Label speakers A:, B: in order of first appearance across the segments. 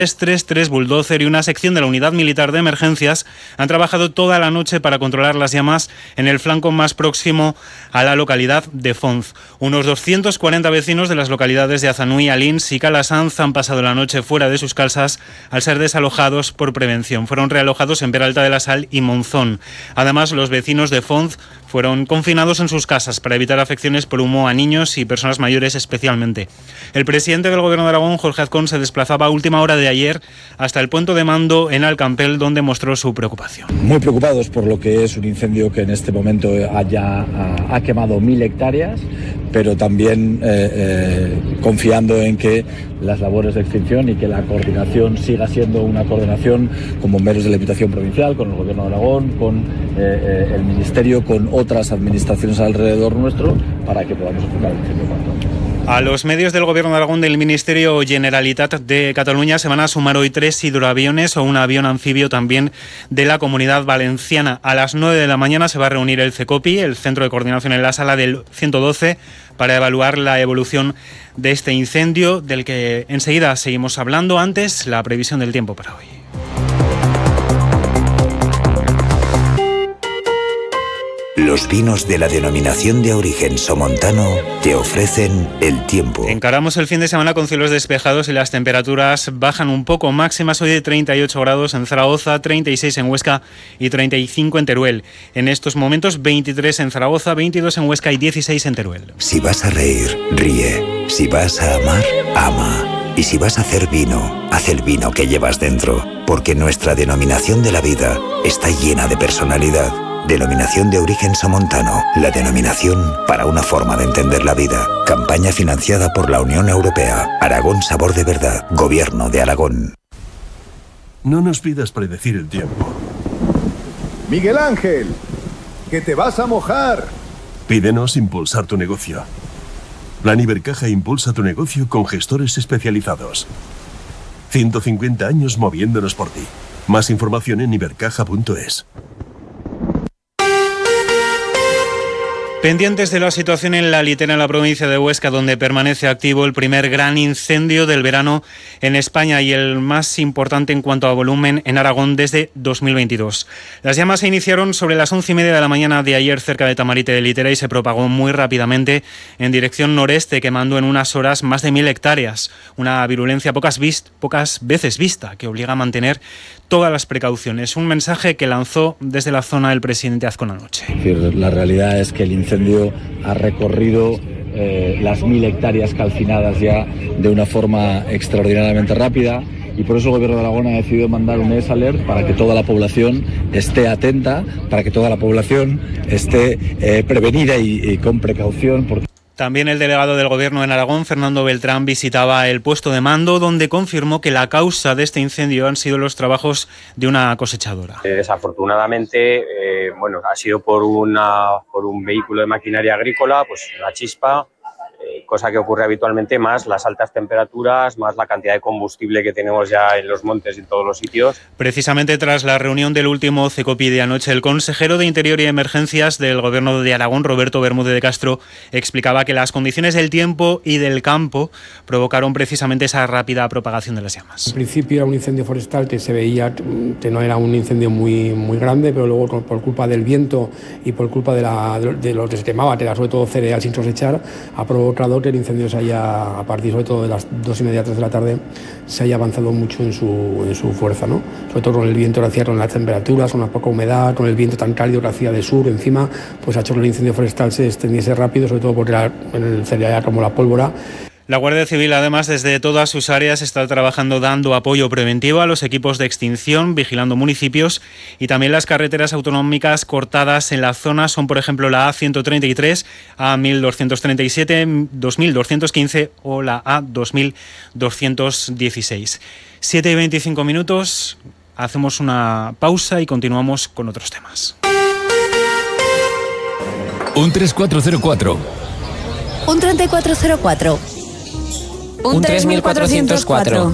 A: 333 Bulldozer y una sección de la Unidad Militar de Emergencias han trabajado toda la noche para controlar las llamas en el flanco más próximo a la localidad de Fonz. Unos 240 vecinos de las localidades de Azanui, Alins y Calasanz han pasado la noche fuera de sus casas al ser desalojados por prevención. Fueron realojados en Peralta de la Sal y Monzón. Además, los vecinos de Fonz fueron confinados en sus casas para evitar afecciones por humo a niños y personas mayores especialmente. El presidente del Gobierno de Aragón, Jorge Azcón, se desplazaba a última hora de ayer hasta el puente de mando en Alcampel, donde mostró su preocupación.
B: Muy preocupados por lo que es un incendio que en este momento ha quemado 1000 hectáreas, pero también confiando en que las labores de extinción y que la coordinación siga siendo una coordinación con bomberos de la Diputación Provincial, con el Gobierno de Aragón, con el Ministerio, con otras administraciones alrededor nuestro, para que podamos enfocar el incendio cuanto antes.
A: A los medios del Gobierno de Aragón del Ministerio Generalitat de Cataluña se van a sumar hoy 3 hidroaviones o un avión anfibio también de la Comunidad Valenciana. A las 9 de la mañana se va a reunir el CECOPI, el Centro de Coordinación, en la sala del 112 para evaluar la evolución de este incendio, del que enseguida seguimos hablando. Antes, la previsión del tiempo para hoy.
C: Los vinos de la denominación de origen somontano te ofrecen el tiempo.
A: Encaramos el fin de semana con cielos despejados y las temperaturas bajan un poco. Máximas hoy de 38 grados en Zaragoza, 36 en Huesca y 35 en Teruel. En estos momentos 23 en Zaragoza, 22 en Huesca y 16 en Teruel.
C: Si vas a reír, ríe. Si vas a amar, ama. Y si vas a hacer vino, haz el vino que llevas dentro. Porque nuestra denominación de la vida está llena de personalidad. Denominación de origen somontano, la denominación para una forma de entender la vida. Campaña financiada por la Unión Europea. Aragón Sabor de Verdad. Gobierno de Aragón.
D: No nos pidas predecir el tiempo.
E: Miguel Ángel, que te vas a mojar.
D: Pídenos impulsar tu negocio. Plan Ibercaja impulsa tu negocio con gestores especializados. 150 años moviéndonos por ti. Más información en ibercaja.es.
A: Pendientes de la situación en La Litera, en la provincia de Huesca, donde permanece activo el primer gran incendio del verano en España y el más importante en cuanto a volumen en Aragón desde 2022. Las llamas se iniciaron sobre las 11:30 de la mañana de ayer cerca de Tamarite de Litera y se propagó muy rápidamente en dirección noreste, quemando en unas horas más de 1000 hectáreas. Una virulencia pocas veces vista, que obliga a mantener todas las precauciones. Un mensaje que lanzó desde la zona el presidente Azcón anoche.
B: La realidad es que el incendio ha recorrido las 1000 hectáreas calcinadas ya de una forma extraordinariamente rápida, y por eso el Gobierno de Aragón ha decidido mandar un ES Alert para que toda la población esté atenta, para que toda la población esté prevenida y con precaución.
A: También el delegado del Gobierno en Aragón, Fernando Beltrán, visitaba el puesto de mando, donde confirmó que la causa de este incendio han sido los trabajos de una cosechadora.
F: Desafortunadamente, ha sido por un vehículo de maquinaria agrícola, pues la chispa, cosa que ocurre habitualmente, más las altas temperaturas, más la cantidad de combustible que tenemos ya en los montes y en todos los sitios.
A: Precisamente tras la reunión del último CECOPI de anoche, el consejero de Interior y Emergencias del Gobierno de Aragón, Roberto Bermúdez de Castro, explicaba que las condiciones del tiempo y del campo provocaron precisamente esa rápida propagación de las llamas.
G: En principio era un incendio forestal que se veía que no era un incendio muy grande, pero luego por culpa del viento y por culpa de lo que se quemaba, que era sobre todo cereal sin cosechar, ha provocado que el incendio se haya, a partir sobre todo de las 2:30, 3 de la tarde, se haya avanzado mucho en su fuerza, ¿no? Sobre todo con el viento que hacía, con las temperaturas, con la poca humedad, con el viento tan cálido que hacía de sur encima, pues ha hecho que el incendio forestal se extendiese rápido, sobre todo porque el cereal era como la pólvora.
A: La Guardia Civil, además, desde todas sus áreas está trabajando dando apoyo preventivo a los equipos de extinción, vigilando municipios, y también las carreteras autonómicas cortadas en la zona son, por ejemplo, la A133, A1237, 2215 o la A2216. 7:25 minutos, hacemos una pausa y continuamos con otros temas.
H: Un 3404.
I: Un 3404. Un 3404.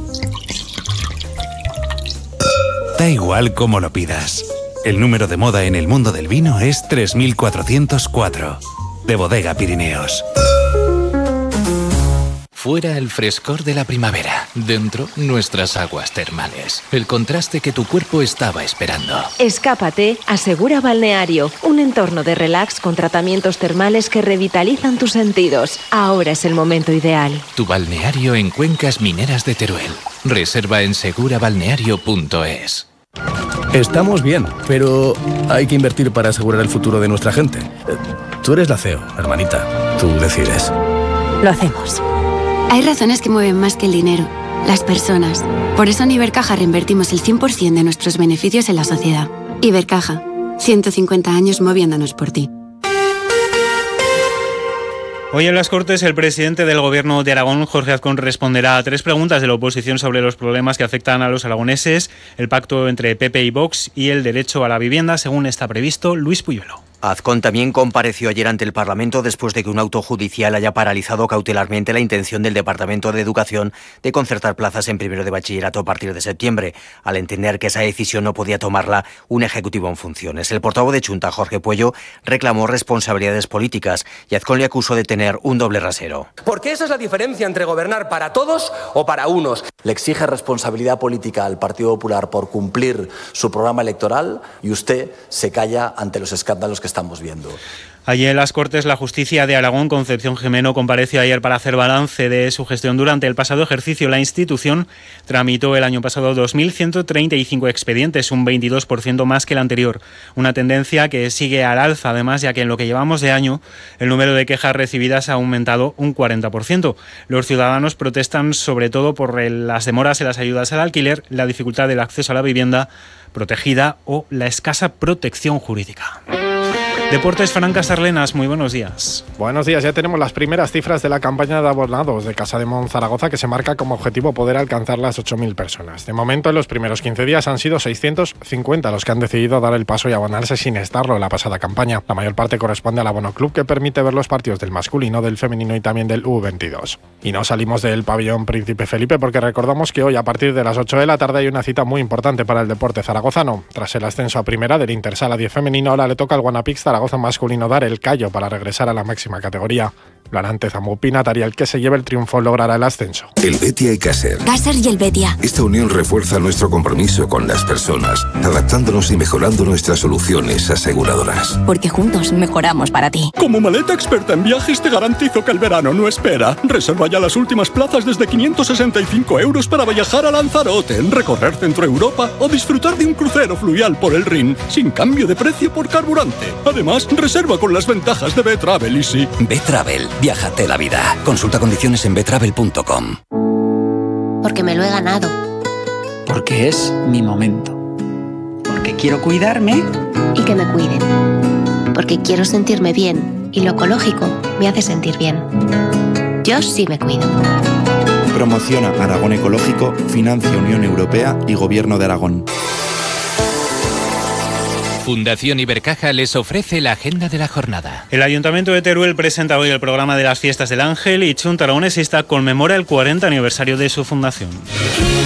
H: Da igual cómo lo pidas. El número de moda en el mundo del vino es 3404. De Bodega Pirineos. Fuera el frescor de la primavera, dentro nuestras aguas termales. El contraste que tu cuerpo estaba esperando.
J: Escápate a Segura Balneario, un entorno de relax con tratamientos termales que revitalizan tus sentidos. Ahora es el momento ideal.
H: Tu balneario en Cuencas Mineras de Teruel. Reserva en segurabalneario.es.
K: Estamos bien, pero hay que invertir para asegurar el futuro de nuestra gente. Tú eres la CEO, hermanita. Tú decides.
L: Lo hacemos. Hay razones que mueven más que el dinero, las personas. Por eso en Ibercaja reinvertimos el 100% de nuestros beneficios en la sociedad. Ibercaja, 150 años moviéndonos por ti.
A: Hoy en las Cortes el presidente del Gobierno de Aragón, Jorge Azcón, responderá a 3 preguntas de la oposición sobre los problemas que afectan a los aragoneses, el pacto entre PP y Vox y el derecho a la vivienda, según está previsto. Luis Puyuelo.
M: Azcón también compareció ayer ante el Parlamento después de que un auto judicial haya paralizado cautelarmente la intención del Departamento de Educación de concertar plazas en primero de bachillerato a partir de septiembre, al entender que esa decisión no podía tomarla un ejecutivo en funciones. El portavoz de Chunta, Jorge Puello, reclamó responsabilidades políticas y Azcón le acusó de tener un doble rasero.
N: Porque esa es la diferencia entre gobernar para todos o para unos.
O: Le exige responsabilidad política al Partido Popular por cumplir su programa electoral y usted se calla ante los escándalos que estamos viendo.
A: Allí en las Cortes, la Justicia de Aragón, Concepción Jimeno, compareció ayer para hacer balance de su gestión durante el pasado ejercicio. La institución tramitó el año pasado 2.135 expedientes, un 22% más que el anterior. Una tendencia que sigue al alza, además, ya que en lo que llevamos de año, el número de quejas recibidas ha aumentado un 40%. Los ciudadanos protestan sobre todo por las demoras en las ayudas al alquiler, la dificultad del acceso a la vivienda protegida o la escasa protección jurídica. Deportes, Fran Casarlenas, muy buenos días.
P: Buenos días, ya tenemos las primeras cifras de la campaña de abonados de Casademont Zaragoza, que se marca como objetivo poder alcanzar las 8.000 personas. De momento, en los primeros 15 días han sido 650 los que han decidido dar el paso y abonarse sin estarlo en la pasada campaña. La mayor parte corresponde al abono club, que permite ver los partidos del masculino, del femenino y también del U22. Y no salimos del pabellón Príncipe Felipe porque recordamos que hoy a partir de las 8 de la tarde hay una cita muy importante para el deporte zaragozano. Tras el ascenso a primera del Intersala 10 femenino, ahora le toca al Guanapix Zaragoza masculino dar el callo para regresar a la máxima categoría. Lo hará ante Zamupinatari, el que se lleve el triunfo logrará el ascenso.
Q: El Betia y Caser.
L: Caser y el Betia.
Q: Esta unión refuerza nuestro compromiso con las personas, adaptándonos y mejorando nuestras soluciones aseguradoras.
L: Porque juntos mejoramos para ti.
R: Como maleta experta en viajes te garantizo que el verano no espera. Reserva ya las últimas plazas desde 565 € para viajar a Lanzarote, recorrer Centro Europa o disfrutar de un crucero fluvial por el Rin, sin cambio de precio por carburante. Además, reserva con las ventajas de B-Travel Easy.
S: B-Travel. Viájate la vida. Consulta condiciones en betravel.com.
T: Porque me lo he ganado.
U: Porque es mi momento. Porque quiero cuidarme.
T: Y que me cuiden. Porque quiero sentirme bien. Y lo ecológico me hace sentir bien. Yo sí me cuido.
V: Promociona Aragón Ecológico, financia Unión Europea y Gobierno de Aragón.
H: Fundación Ibercaja les ofrece la agenda de la jornada.
A: El Ayuntamiento de Teruel presenta hoy el programa de las Fiestas del Ángel y Chunta Aragonesista conmemora el 40 aniversario de su fundación.